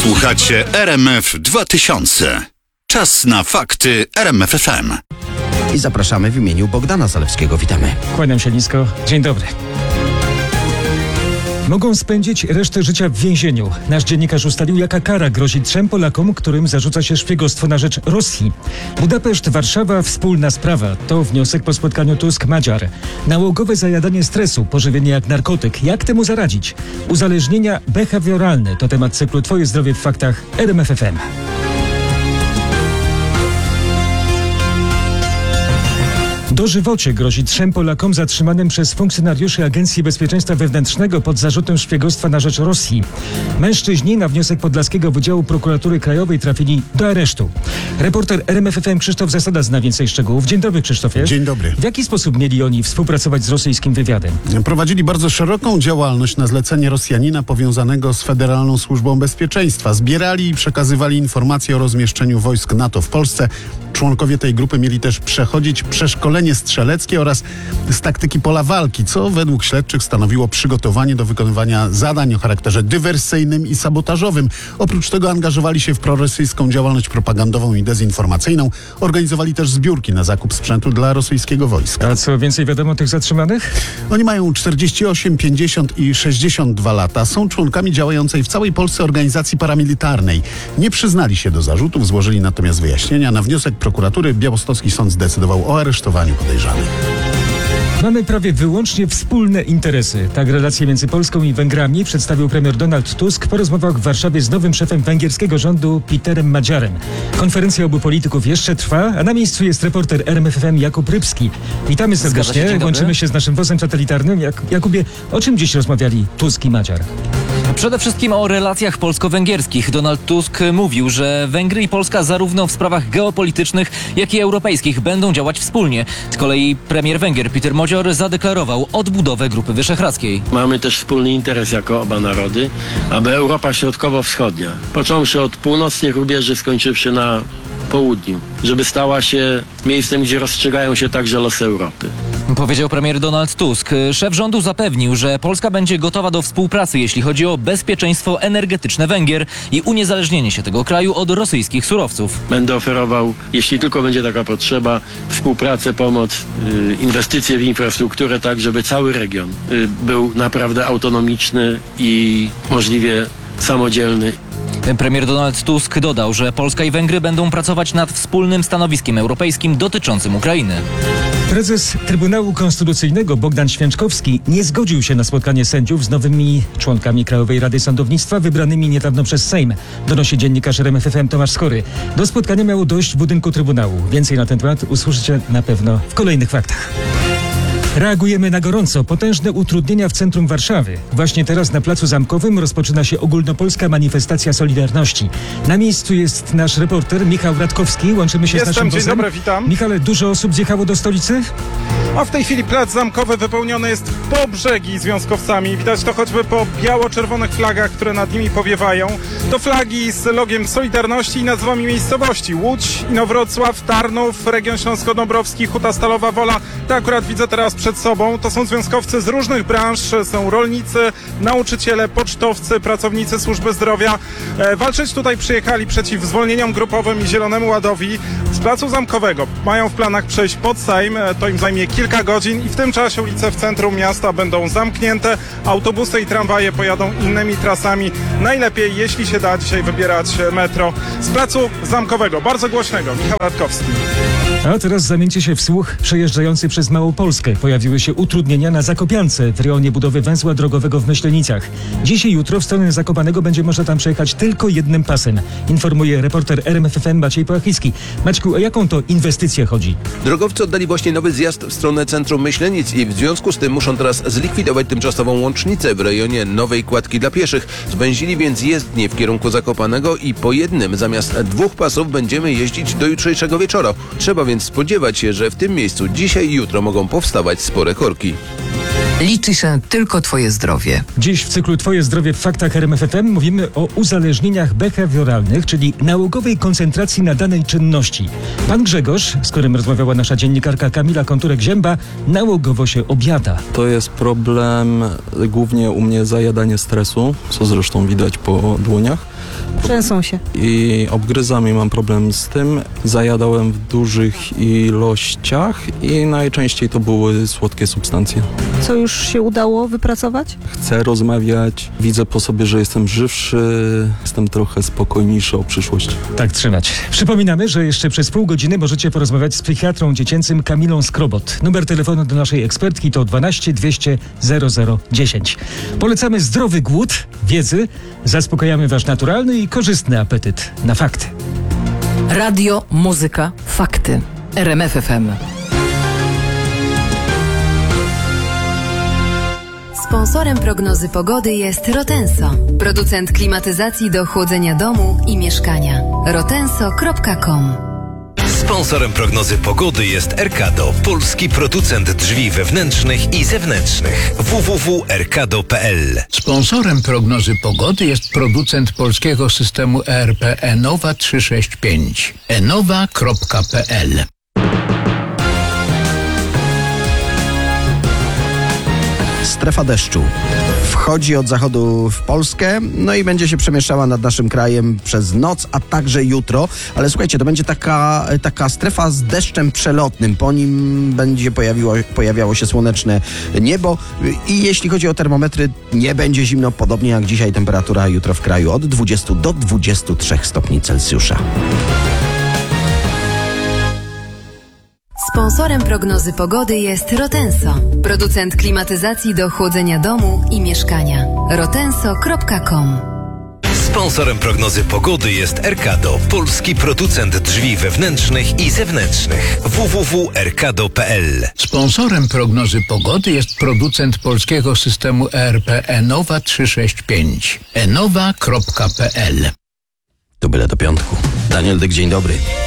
Słuchacie RMF 2000. Czas na fakty RMF FM. I zapraszamy w imieniu Bogdana Zalewskiego. Witamy. Kłaniam się nisko. Dzień dobry. Mogą spędzić resztę życia w więzieniu. Nasz dziennikarz ustalił, jaka kara grozi 3 Polakom, którym zarzuca się szpiegostwo na rzecz Rosji. Budapeszt, Warszawa, wspólna sprawa. To wniosek po spotkaniu Tusk-Madziar. Nałogowe zajadanie stresu, pożywienie jak narkotyk. Jak temu zaradzić? Uzależnienia behawioralne to temat cyklu Twoje zdrowie w faktach RMF FM. Dożywocie grozi 3 Polakom zatrzymanym przez funkcjonariuszy Agencji Bezpieczeństwa Wewnętrznego pod zarzutem szpiegostwa na rzecz Rosji. Mężczyźni na wniosek Podlaskiego Wydziału Prokuratury Krajowej trafili do aresztu. Reporter RMF FM Krzysztof Zasada zna więcej szczegółów. Dzień dobry, Krzysztofie. Dzień dobry. W jaki sposób mieli oni współpracować z rosyjskim wywiadem? Prowadzili bardzo szeroką działalność na zlecenie Rosjanina powiązanego z Federalną Służbą Bezpieczeństwa. Zbierali i przekazywali informacje o rozmieszczeniu wojsk NATO w Polsce. Członkowie tej grupy mieli też przechodzić przeszkolenie strzeleckie oraz z taktyki pola walki, co według śledczych stanowiło przygotowanie do wykonywania zadań o charakterze dywersyjnym i sabotażowym. Oprócz tego angażowali się w prorosyjską działalność propagandową i dezinformacyjną. Organizowali też zbiórki na zakup sprzętu dla rosyjskiego wojska. A co więcej wiadomo o tych zatrzymanych? Oni mają 48, 50 i 62 lata. Są członkami działającej w całej Polsce organizacji paramilitarnej. Nie przyznali się do zarzutów, złożyli natomiast wyjaśnienia. Na wniosek prokuratury białostocki sąd zdecydował o aresztowaniu podejrzanych. Mamy prawie wyłącznie wspólne interesy. Tak relacje między Polską i Węgrami przedstawił premier Donald Tusk po rozmowach w Warszawie z nowym szefem węgierskiego rządu Peterem Madziarem. Konferencja obu polityków jeszcze trwa, a na miejscu jest reporter RMF FM Jakub Rybski. Witamy serdecznie, łączymy się z naszym wozem satelitarnym. Jakubie, o czym dziś rozmawiali Tusk i Madziar? Przede wszystkim o relacjach polsko-węgierskich. Donald Tusk mówił, że Węgry i Polska zarówno w sprawach geopolitycznych, jak i europejskich będą działać wspólnie. Z kolei premier Węgier Peter Modzior zadeklarował odbudowę Grupy Wyszehradzkiej. Mamy też wspólny interes jako oba narody, aby Europa Środkowo-Wschodnia, począwszy od północnych rubieży, skończywszy na południu, żeby stała się miejscem, gdzie rozstrzygają się także losy Europy. Powiedział premier Donald Tusk. Szef rządu zapewnił, że Polska będzie gotowa do współpracy, jeśli chodzi o bezpieczeństwo energetyczne Węgier i uniezależnienie się tego kraju od rosyjskich surowców. Będę oferował, jeśli tylko będzie taka potrzeba, współpracę, pomoc, inwestycje w infrastrukturę, tak żeby cały region był naprawdę autonomiczny i możliwie samodzielny. Premier Donald Tusk dodał, że Polska i Węgry będą pracować nad wspólnym stanowiskiem europejskim dotyczącym Ukrainy. Prezes Trybunału Konstytucyjnego Bogdan Święczkowski nie zgodził się na spotkanie sędziów z nowymi członkami Krajowej Rady Sądownictwa wybranymi niedawno przez Sejm, donosi dziennikarz RMF FM Tomasz Skory. Do spotkania miało dojść w budynku Trybunału. Więcej na ten temat usłyszycie na pewno w kolejnych faktach. Reagujemy na gorąco. Potężne utrudnienia w centrum Warszawy. Właśnie teraz na Placu Zamkowym rozpoczyna się ogólnopolska manifestacja Solidarności. Na miejscu jest nasz reporter Michał Radkowski. Łączymy się z naszym Dzień wozem. dobry, witam. Michale, dużo osób zjechało do stolicy? A w tej chwili Plac Zamkowy wypełniony jest po brzegi związkowcami. Widać to choćby po biało-czerwonych flagach, które nad nimi powiewają. To flagi z logiem Solidarności i nazwami miejscowości. Łódź, Inowrocław, Tarnów, region śląsko-dąbrowski, Huta Stalowa Wola. To akurat widzę teraz przed sobą. To są związkowcy z różnych branż. Są rolnicy, nauczyciele, pocztowcy, pracownicy służby zdrowia. Walczyć tutaj przyjechali przeciw zwolnieniom grupowym i Zielonemu Ładowi. Z Placu Zamkowego mają w planach przejść pod Sejm. To im zajmie kilka godzin i w tym czasie ulice w centrum miasta będą zamknięte. Autobusy i tramwaje pojadą innymi trasami. Najlepiej, jeśli się da, dzisiaj wybierać metro z Placu Zamkowego. Bardzo głośnego. Michał Radkowski. A teraz zamieńcie się w słuch przejeżdżający przez Małopolskę. Pojawiły się utrudnienia na Zakopiance w rejonie budowy węzła drogowego w Myślenicach. Dziś i jutro w stronę Zakopanego będzie można tam przejechać tylko jednym pasem. Informuje reporter RMF FM Maciej Połachicki. Maćku, o jaką to inwestycję chodzi? Drogowcy oddali właśnie nowy zjazd w stronę centrum Myślenic i w związku z tym muszą teraz zlikwidować tymczasową łącznicę w rejonie nowej kładki dla pieszych. Zwęzili więc jezdnię w kierunku Zakopanego i po jednym zamiast 2 pasów będziemy jeździć do jutrzejszego wieczora. Trzeba więc spodziewać się, że w tym miejscu dzisiaj i jutro mogą powstawać spore korki. Liczy się tylko Twoje zdrowie. Dziś w cyklu Twoje zdrowie w faktach RMF FM mówimy o uzależnieniach behawioralnych, czyli nałogowej koncentracji na danej czynności. Pan Grzegorz, z którym rozmawiała nasza dziennikarka Kamila Konturek-Zięba, nałogowo się objada. To jest problem głównie u mnie zajadanie stresu, co zresztą widać po dłoniach. Trzęsą się. I obgryzami mam problem z tym. Zajadałem w dużych ilościach i najczęściej to były słodkie substancje. Co już się udało wypracować? Chcę rozmawiać, widzę po sobie, że jestem żywszy, jestem trochę spokojniejszy o przyszłość. Tak trzymać. Przypominamy, że jeszcze przez pół godziny możecie porozmawiać z psychiatrą dziecięcym Kamilą Skrobot. Numer telefonu do naszej ekspertki to 12 200 0010. Polecamy zdrowy głód wiedzy, zaspokajamy wasz naturalny i korzystny apetyt na fakty. Radio, muzyka, fakty. RMF FM. Sponsorem prognozy pogody jest Rotenso, producent klimatyzacji do chłodzenia domu i mieszkania. rotenso.com. Sponsorem prognozy pogody jest Erkado, polski producent drzwi wewnętrznych i zewnętrznych. www.erkado.pl. Sponsorem prognozy pogody jest producent polskiego systemu ERP Enowa 365. enowa.pl. Strefa deszczu wchodzi od zachodu w Polskę, no i będzie się przemieszczała nad naszym krajem przez noc, a także jutro. Ale słuchajcie, to będzie taka strefa z deszczem przelotnym. Po nim będzie pojawiało się słoneczne niebo i jeśli chodzi o termometry, nie będzie zimno, podobnie jak dzisiaj. Temperatura jutro w kraju od 20 do 23 stopni Celsjusza. Sponsorem prognozy pogody jest Rotenso, producent klimatyzacji do chłodzenia domu i mieszkania. rotenso.com. Sponsorem prognozy pogody jest Erkado, polski producent drzwi wewnętrznych i zewnętrznych. www.erkado.pl. Sponsorem prognozy pogody jest producent polskiego systemu ERP Enowa 365. enowa.pl. To byle do piątku. Daniel Dyk, dzień dobry.